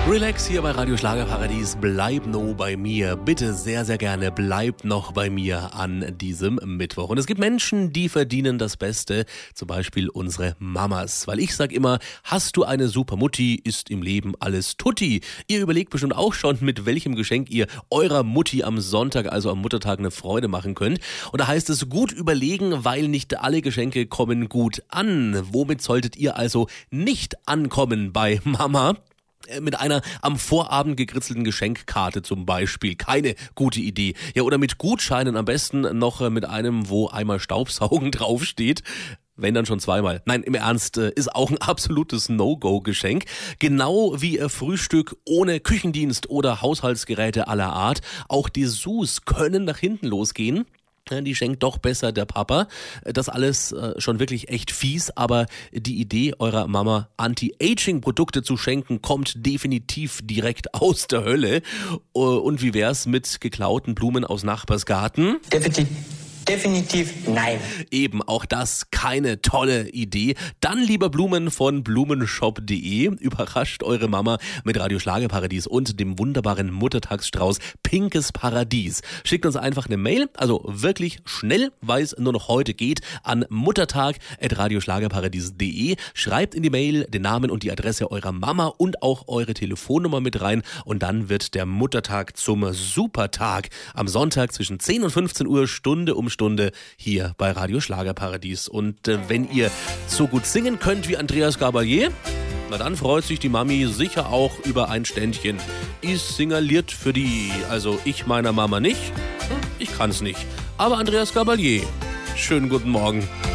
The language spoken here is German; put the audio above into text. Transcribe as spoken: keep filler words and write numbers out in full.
Relax hier bei Radio Schlagerparadies. Bleib noch bei mir. Bitte sehr, sehr gerne bleib noch bei mir an diesem Mittwoch. Und es gibt Menschen, die verdienen das Beste. Zum Beispiel unsere Mamas. Weil ich sag immer, hast du eine super Mutti, ist im Leben alles tutti. Ihr überlegt bestimmt auch schon, mit welchem Geschenk ihr eurer Mutti am Sonntag, also am Muttertag, eine Freude machen könnt. Und da heißt es gut überlegen, weil nicht alle Geschenke kommen gut an. Womit solltet ihr also nicht ankommen bei Mama? Mit einer am Vorabend gekritzelten Geschenkkarte zum Beispiel. Keine gute Idee. Ja, oder mit Gutscheinen, am besten noch mit einem, wo einmal Staubsaugen draufsteht. Wenn dann schon zweimal. Nein, im Ernst, ist auch ein absolutes No-Go-Geschenk. Genau wie Frühstück ohne Küchendienst oder Haushaltsgeräte aller Art. Auch Dessous können nach hinten losgehen. Die schenkt doch besser der Papa. Das alles äh, schon wirklich echt fies, aber die Idee eurer Mama, Anti-Aging-Produkte zu schenken, kommt definitiv direkt aus der Hölle. Und wie wär's mit geklauten Blumen aus Nachbarsgarten? Definitiv. Definitiv nein. Eben, auch das keine tolle Idee. Dann lieber Blumen von blumenshop punkt de. Überrascht eure Mama mit Radio Schlagerparadies und dem wunderbaren Muttertagsstrauß Pinkes Paradies. Schickt uns einfach eine Mail, also wirklich schnell, weil es nur noch heute geht, an muttertag at radioschlagerparadies punkt de. Schreibt in die Mail den Namen und die Adresse eurer Mama und auch eure Telefonnummer mit rein und dann wird der Muttertag zum Supertag. Am Sonntag zwischen zehn und fünfzehn Uhr, Stunde um Stunde hier bei Radio Schlagerparadies. Und äh, wenn ihr so gut singen könnt wie Andreas Gabalier, na dann freut sich die Mami sicher auch über ein Ständchen. Ich singaliert für die, also ich meiner Mama nicht, ich kann's nicht. Aber Andreas Gabalier, schönen guten Morgen.